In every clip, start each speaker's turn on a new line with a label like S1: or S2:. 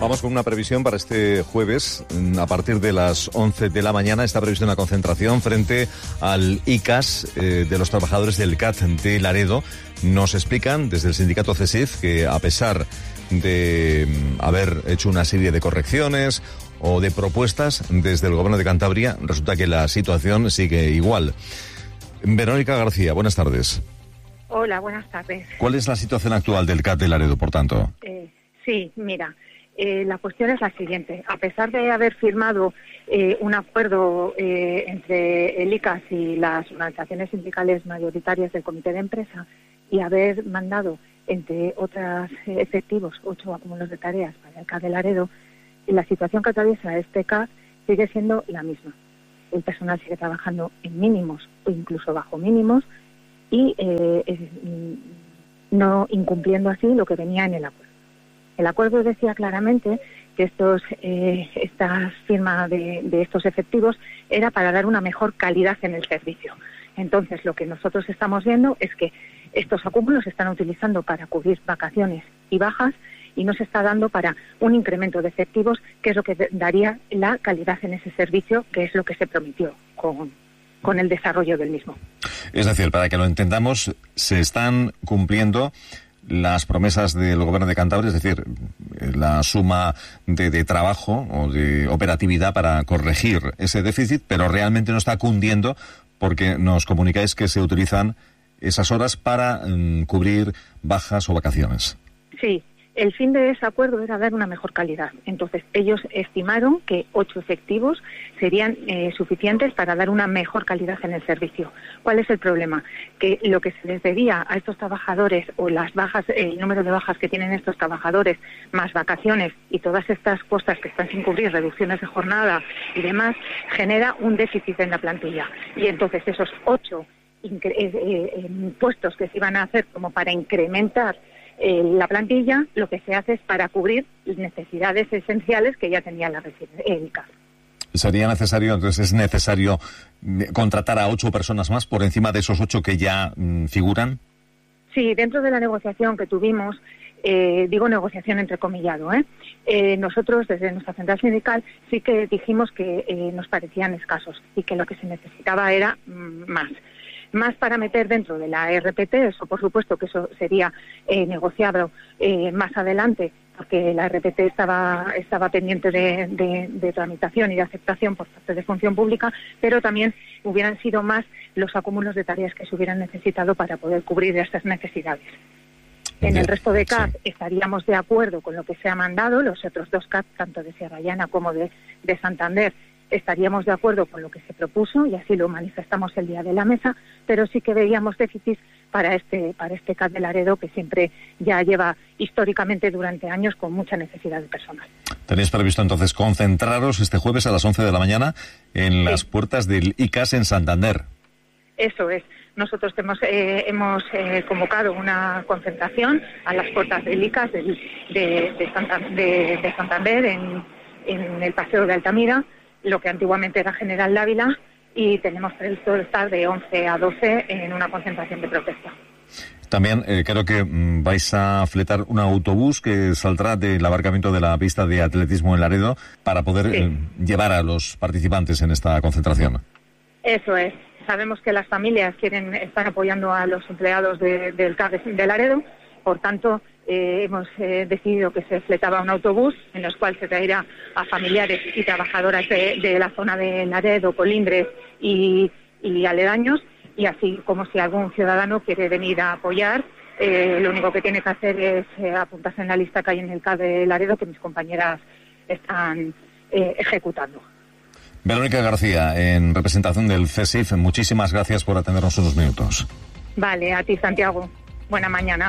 S1: Vamos con una previsión para este jueves. A partir de las 11 de la mañana está prevista una concentración frente al ICAS de los trabajadores del CAT de Laredo. Nos explican desde el sindicato CESIF que, a pesar de haber hecho una serie de correcciones o de propuestas desde el Gobierno de Cantabria, resulta que la situación sigue igual. Verónica García, buenas tardes.
S2: Hola, buenas tardes.
S1: ¿Cuál es la situación actual del CAT de Laredo, por tanto?
S2: Sí, mira, la cuestión es la siguiente. A pesar de haber firmado un acuerdo entre el ICAS y las organizaciones sindicales mayoritarias del comité de empresa y haber mandado, entre otros efectivos, 8 acúmulos de tareas para el CAT de Laredo, la situación que atraviesa este CAT sigue siendo la misma. El personal sigue trabajando en mínimos o incluso bajo mínimos y no incumpliendo así lo que venía en el acuerdo. El acuerdo decía claramente que esta firma de estos efectivos era para dar una mejor calidad en el servicio. Entonces, lo que nosotros estamos viendo es que estos acúmulos se están utilizando para cubrir vacaciones y bajas y no se está dando para un incremento de efectivos, que es lo que daría la calidad en ese servicio, que es lo que se prometió con el desarrollo del mismo.
S1: Es decir, para que lo entendamos, se están cumpliendo las promesas del Gobierno de Cantabria, es decir, la suma de trabajo o de operatividad para corregir ese déficit, pero realmente no está cundiendo porque nos comunicáis que se utilizan esas horas para cubrir bajas o vacaciones.
S2: Sí. El fin de ese acuerdo era dar una mejor calidad. Entonces, ellos estimaron que 8 efectivos serían suficientes para dar una mejor calidad en el servicio. ¿Cuál es el problema? Que lo que se les debía a estos trabajadores, o las bajas, el número de bajas que tienen estos trabajadores, más vacaciones y todas estas cosas que están sin cubrir, reducciones de jornada y demás, genera un déficit en la plantilla. Y entonces esos 8 puestos que se iban a hacer como para incrementar la plantilla, lo que se hace es para cubrir necesidades esenciales que ya tenía el CAS.
S1: ¿Sería necesario, entonces es necesario contratar a 8 personas más por encima de esos 8 que ya figuran?
S2: Sí, dentro de la negociación que tuvimos, digo negociación entrecomillado, nosotros desde nuestra central sindical sí que dijimos que nos parecían escasos y que lo que se necesitaba era más para meter dentro de la RPT. Eso, por supuesto, que eso sería negociado más adelante, porque la RPT estaba pendiente de tramitación y de aceptación por parte de Función Pública, pero también hubieran sido más los acúmulos de tareas que se hubieran necesitado para poder cubrir estas necesidades. En el resto de CAT estaríamos de acuerdo con lo que se ha mandado, los otros 2 CAT, tanto de Sierra Llana como de Santander, estaríamos de acuerdo con lo que se propuso y así lo manifestamos el día de la mesa, pero sí que veíamos déficits para este CAT de Laredo, que siempre ya lleva históricamente durante años con mucha necesidad de personal.
S1: ¿Tenéis previsto entonces concentraros este jueves a las 11 de la mañana en las puertas del ICAS en Santander? Eso es.
S2: Nosotros hemos convocado una concentración a las puertas del ICAS de Santander en el Paseo de Altamira, lo que antiguamente era General Dávila, y tenemos previsto estar de 11 a 12 en una concentración de protesta.
S1: También creo que vais a fletar un autobús que saldrá del aparcamiento de la pista de atletismo en Laredo para poder llevar a los participantes en esta concentración.
S2: Eso es. Sabemos que las familias están apoyando a los empleados del CAT de Laredo, por tanto hemos decidido que se fletaba un autobús en el cual se traerá a familiares y trabajadoras de la zona de Laredo, Colindres y aledaños, y así como si algún ciudadano quiere venir a apoyar, lo único que tiene que hacer es apuntarse en la lista que hay en el CAT de Laredo, que mis compañeras están ejecutando.
S1: Verónica García, en representación del CESIF, muchísimas gracias por atendernos unos minutos.
S2: Vale, a ti, Santiago. Buena mañana.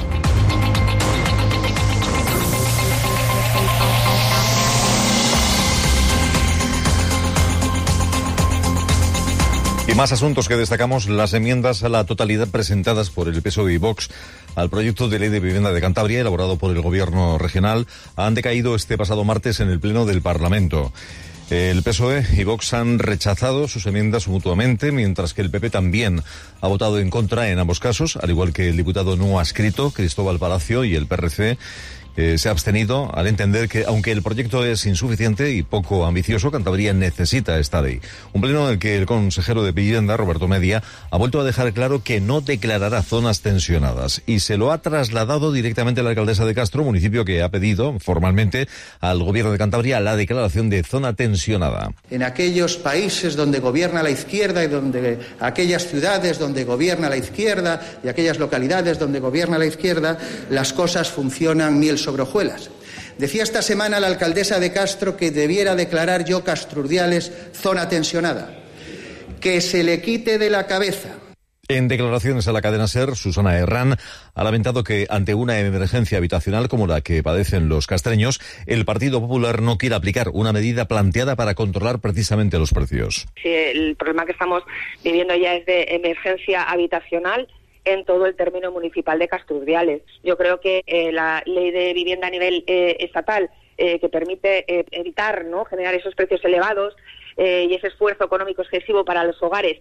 S1: Y más asuntos que destacamos: las enmiendas a la totalidad presentadas por el PSOE y Vox al proyecto de ley de vivienda de Cantabria, elaborado por el Gobierno regional, han decaído este pasado martes en el Pleno del Parlamento. El PSOE y Vox han rechazado sus enmiendas mutuamente, mientras que el PP también ha votado en contra en ambos casos, al igual que el diputado no adscrito Cristóbal Palacio y el PRC, se ha abstenido al entender que, aunque el proyecto es insuficiente y poco ambicioso, Cantabria necesita esta ley. Un pleno en el que el consejero de Vivienda, Roberto Media, ha vuelto a dejar claro que no declarará zonas tensionadas y se lo ha trasladado directamente a la alcaldesa de Castro, municipio que ha pedido formalmente al gobierno de Cantabria la declaración de zona tensionada.
S3: En aquellos países donde gobierna la izquierda y donde aquellas ciudades donde gobierna la izquierda y aquellas localidades donde gobierna la izquierda, las cosas funcionan miel sobre hojuelas. Decía esta semana la alcaldesa de Castro que debiera declarar yo Castrurdiales zona tensionada. Que se le quite de la cabeza.
S1: En declaraciones a la cadena SER, Susana Herrán ha lamentado que ante una emergencia habitacional como la que padecen los castreños, el Partido Popular no quiere aplicar una medida planteada para controlar precisamente los precios.
S4: Sí, el problema que estamos viviendo ya es de emergencia habitacional en todo el término municipal de Castrurdiales. Yo creo que la ley de vivienda a nivel estatal que permite evitar, ¿no?, generar esos precios elevados y ese esfuerzo económico excesivo para los hogares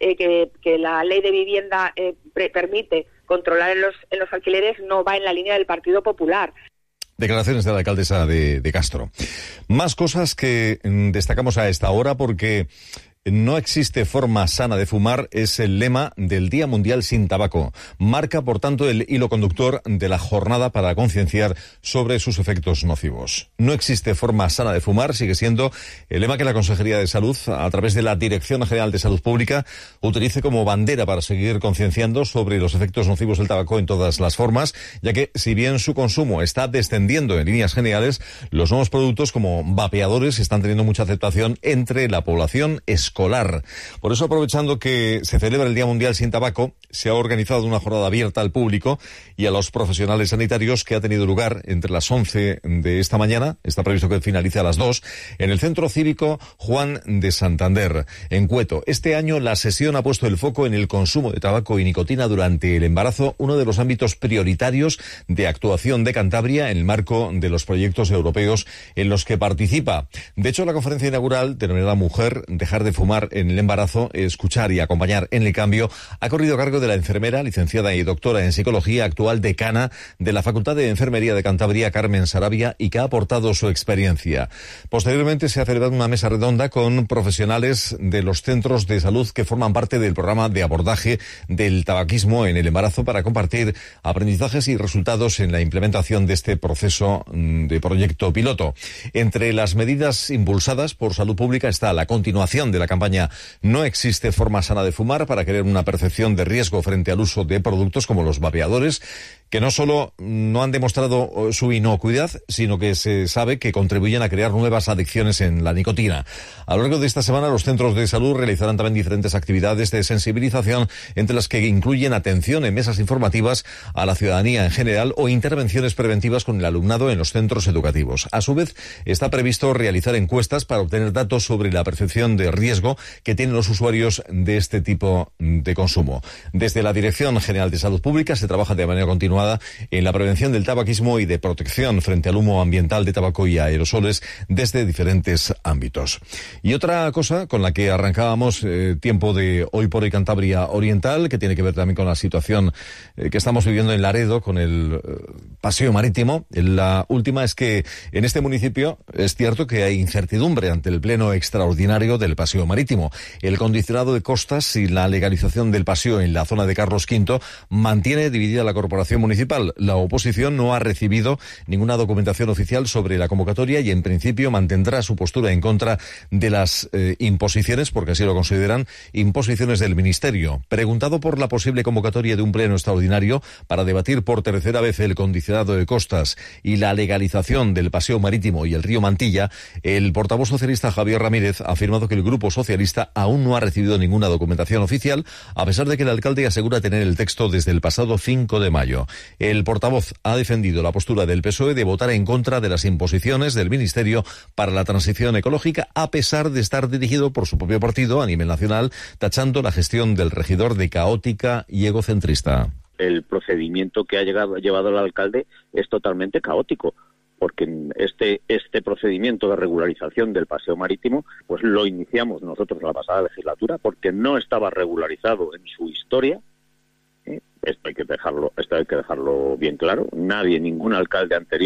S4: que la ley de vivienda permite controlar en los alquileres no va en la línea del Partido Popular.
S1: Declaraciones de la alcaldesa de Castro. Más cosas que destacamos a esta hora porque no existe forma sana de fumar es el lema del Día Mundial sin Tabaco. Marca, por tanto, el hilo conductor de la jornada para concienciar sobre sus efectos nocivos. No existe forma sana de fumar sigue siendo el lema que la Consejería de Salud, a través de la Dirección General de Salud Pública, utilice como bandera para seguir concienciando sobre los efectos nocivos del tabaco en todas las formas, ya que, si bien su consumo está descendiendo en líneas generales, los nuevos productos como vapeadores están teniendo mucha aceptación entre la población escolar. Por eso, aprovechando que se celebra el Día Mundial sin Tabaco, se ha organizado una jornada abierta al público y a los profesionales sanitarios que ha tenido lugar entre las 11 de esta mañana, está previsto que finalice a las 2, en el Centro Cívico Juan de Santander, en Cueto. Este año la sesión ha puesto el foco en el consumo de tabaco y nicotina durante el embarazo, uno de los ámbitos prioritarios de actuación de Cantabria en el marco de los proyectos europeos en los que participa. De hecho, la conferencia inaugural, denominada Mujer, dejar de fumar en el embarazo, escuchar y acompañar en el cambio, ha corrido a cargo de la enfermera, licenciada y doctora en psicología, actual decana de la Facultad de Enfermería de Cantabria, Carmen Sarabia, y que ha aportado su experiencia. Posteriormente se ha celebrado una mesa redonda con profesionales de los centros de salud que forman parte del programa de abordaje del tabaquismo en el embarazo para compartir aprendizajes y resultados en la implementación de este proceso de proyecto piloto. Entre las medidas impulsadas por Salud Pública está la continuación de la campaña No existe forma sana de fumar, para crear una percepción de riesgo frente al uso de productos como los vapeadores, que no solo no han demostrado su inocuidad, sino que se sabe que contribuyen a crear nuevas adicciones en la nicotina. A lo largo de esta semana, los centros de salud realizarán también diferentes actividades de sensibilización, entre las que incluyen atención en mesas informativas a la ciudadanía en general o intervenciones preventivas con el alumnado en los centros educativos. A su vez, está previsto realizar encuestas para obtener datos sobre la percepción de riesgo que tienen los usuarios de este tipo de consumo. Desde la Dirección General de Salud Pública se trabaja de manera continuada en la prevención del tabaquismo y de protección frente al humo ambiental de tabaco y aerosoles desde diferentes ámbitos. Y otra cosa con la que arrancábamos tiempo de Hoy por Hoy Cantabria Oriental, que tiene que ver también con la situación que estamos viviendo en Laredo con el paseo marítimo. La última es que en este municipio es cierto que hay incertidumbre ante el pleno extraordinario del paseo marítimo. El condicionado de costas y la legalización del paseo en la zona de Carlos V mantiene dividida la corporación municipal. La oposición no ha recibido ninguna documentación oficial sobre la convocatoria y en principio mantendrá su postura en contra de las imposiciones, porque así lo consideran, imposiciones del Ministerio. Preguntado por la posible convocatoria de un pleno extraordinario para debatir por tercera vez el condicionado de costas y la legalización del paseo marítimo y el río Mantilla, el portavoz socialista Javier Ramírez ha afirmado que el Grupo Socialista aún no ha recibido ninguna documentación oficial, a pesar de que el alcalde asegura tener el texto desde el pasado 5 de mayo. El portavoz ha defendido la postura del PSOE de votar en contra de las imposiciones del Ministerio para la Transición Ecológica, a pesar de estar dirigido por su propio partido a nivel nacional, tachando la gestión del regidor de caótica y egocentrista.
S5: El procedimiento que ha llevado el alcalde es totalmente caótico, porque este procedimiento de regularización del paseo marítimo pues lo iniciamos nosotros la pasada legislatura porque no estaba regularizado en su historia. Esto hay que dejarlo bien claro. Ningún alcalde anterior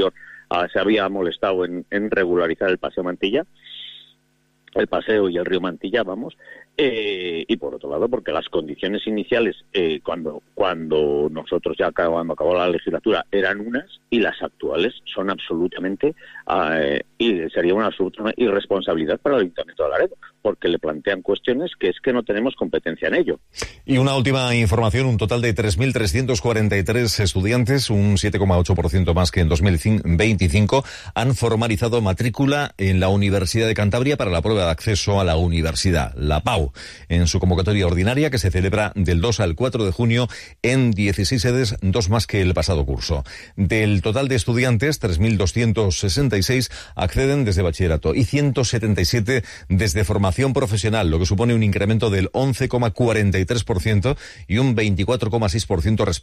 S5: se había molestado en regularizar el Paseo Mantilla, el paseo y el río Mantilla, vamos, y por otro lado porque las condiciones iniciales cuando nosotros cuando acabó la legislatura eran unas y las actuales son absolutamente y sería una absoluta irresponsabilidad para el Ayuntamiento de Laredo, porque le plantean cuestiones que es que no tenemos competencia en ello.
S1: Y una última información, un total de 3.343 estudiantes, un 7,8% más que en 2025, han formalizado matrícula en la Universidad de Cantabria para la prueba de acceso a la universidad, la PAU, en su convocatoria ordinaria que se celebra del 2 al 4 de junio en 16 sedes, 2 más que el pasado curso. Del total de estudiantes, 3.266 acceden desde bachillerato y 177 desde formación profesional, lo que supone un incremento del 11,43% y un 24,6% respecto